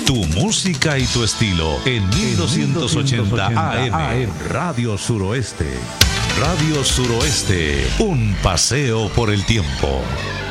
Tu música y tu estilo en 1280 AM. Radio Suroeste. Radio Suroeste. Un paseo por el tiempo.